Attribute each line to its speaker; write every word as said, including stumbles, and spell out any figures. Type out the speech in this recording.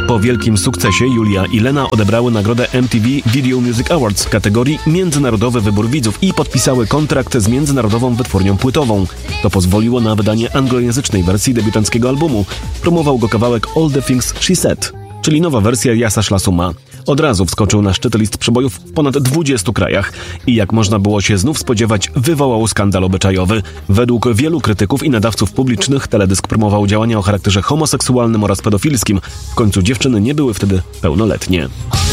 Speaker 1: Po wielkim sukcesie Julia i Lena odebrały nagrodę M T V Video Music Awards w kategorii Międzynarodowy Wybór Widzów i podpisały kontrakt z międzynarodową wytwórnią płytową. To pozwoliło na wydanie anglojęzycznej wersji debiutanckiego albumu. Promował go kawałek All the Things She Said, czyli nowa wersja Yasa Szlasuma. Od razu wskoczył na szczyty list przebojów w ponad dwudziestu krajach i jak można było się znów spodziewać, wywołał skandal obyczajowy. Według wielu krytyków i nadawców publicznych teledysk promował działania o charakterze homoseksualnym oraz pedofilskim. W końcu dziewczyny nie były wtedy pełnoletnie.